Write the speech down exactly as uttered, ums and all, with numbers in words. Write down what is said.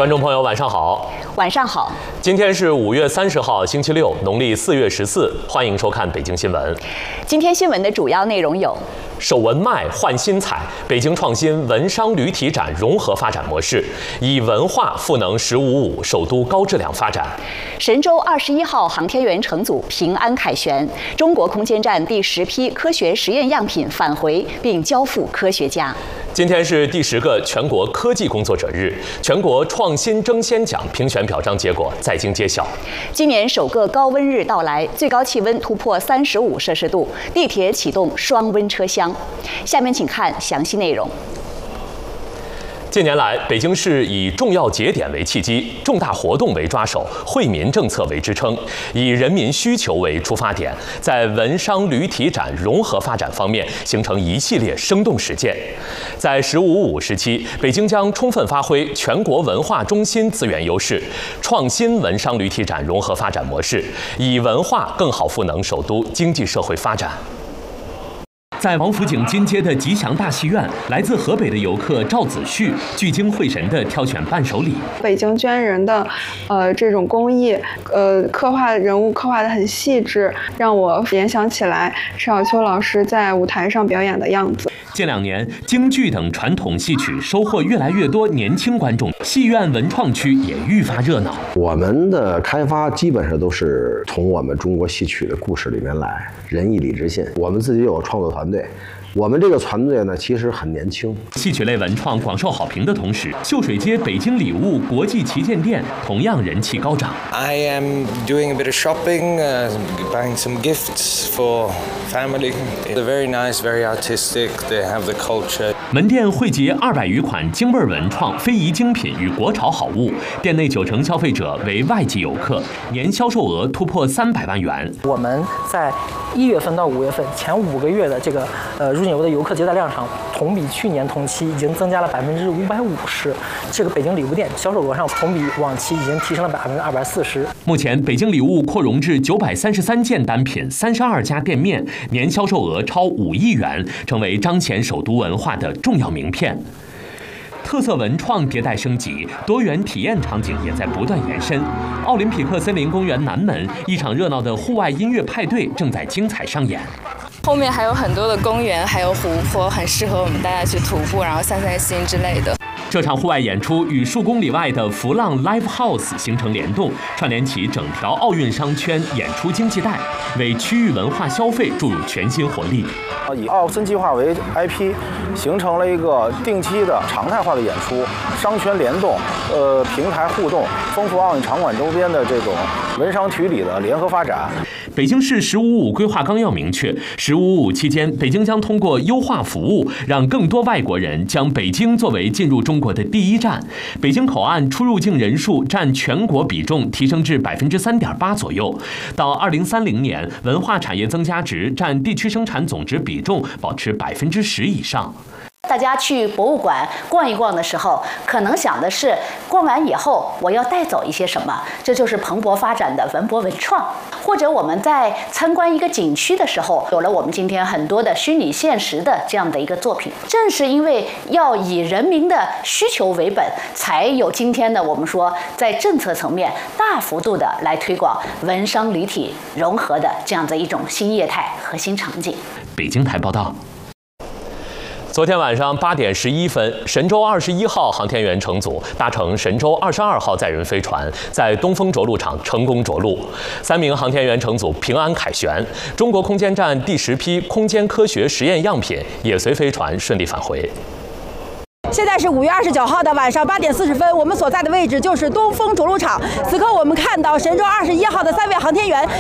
观众朋友，晚上好。 晚上好。 今天是五月三十号，星期六，农历四月十四。欢迎收看北京新闻。 今天新闻的主要内容有： 守文脉换新彩，北京创新文商旅体展融合发展模式，以文化赋能“十五五”首都高质量发展。 神舟二十一号航天员乘组平安凯旋，中国空间站第十批科学实验样品返回并交付科学家。 今天是第十个全国科技工作者日，全国创新争先奖评选表彰结果在京揭晓。 今年首个高温日到来，最高气温突破三十五摄氏度，地铁启动双温车厢。下面请看详细内容。 近年来，北京市以重要节点为契机，重大活动为抓手，惠民政策为支撑，以人民需求为出发点，在文商旅体展融合发展方面形成一系列生动实践。在“十五五”时期，北京将充分发挥全国文化中心资源优势，创新文商旅体展融合发展模式，以文化更好赋能首都经济社会发展。在王府井金街的吉祥大戏院，来自河北的游客赵子旭聚精会神地挑选伴手礼。 北京捐人的，呃，这种工艺，呃，刻画人物刻画得很细致，让我联想起来迟小秋老师在舞台上表演的样子。 近两年，京剧等传统戏曲收获越来越多年轻观众，戏院文创区也愈发热闹。 我们的开发基本上都是从我们中国戏曲的故事里面来，仁义礼智信。我们自己有创作团队。对，我们这个团队呢，其实很年轻。 戏曲类文创广受好评的同时，秀水街北京礼物国际旗舰店同样人气高涨。 I am doing a bit of shopping, uh, buying some gifts for family. They're very nice, very artistic. They have the culture. 门店汇集二百余款京味文创、非遗精品与国潮好物，店内九成消费者为外籍游客，年销售额突破三百万元。 我们在一月份到五月份前五个月的这个呃入境游的游客接待量上，同比去年同期已经增加了百分之五百五十。这个北京礼物店销售额上，同比往期已经提升了百分之二百四十。 目前，北京礼物扩容至九百三十三件单品，三十二家店面，年销售额超五亿元，成为彰显首都文化的重要名片。特色文创迭代升级，多元体验场景也在不断延伸。奥林匹克森林公园南门，一场热闹的户外音乐派对正在精彩上演。 后面还有很多的公园，还有湖泊，很适合我们大家去徒步，然后散散心之类的。 这场户外演出与数公里外的浮浪 Live House 形成联动，串联起整条奥运商圈演出经济带，为区域文化消费注入全新活力。 以奥森计划为 I P， 形成了一个定期的常态化的演出，商圈联动，呃，平台互动，丰富奥运场馆周边的这种文商体理的联合发展。 北京市“十五五”规划纲要明确，“十五五”期间，北京将通过优化服务，让更多外国人将北京作为进入中国的第一站。北京口岸出入境人数占全国比重提升至百分之三点八左右。到二零三零年，文化产业增加值占地区生产总值比重保持百分之十以上。 大家去博物馆逛一逛的时候，可能想的是逛完以后我要带走一些什么，这就是蓬勃发展的文博文创。或者我们在参观一个景区的时候，有了我们今天很多的虚拟现实的这样的一个作品。正是因为要以人民的需求为本，才有今天的我们说在政策层面大幅度的来推广文商旅体融合的这样的一种新业态和新场景。 北京台报道。昨天晚上八点十一分，神舟二十一号航天员乘组搭乘神舟二十二号载人飞船，在东风着陆场成功着陆，三名航天员乘组平安凯旋。中国空间站第十批空间科学实验样品也随飞船顺利返回。 现在是五月二十九号的晚上八点四十分，我们所在的位置就是东风着陆场。此刻我们看到神舟二十一号的三位航天员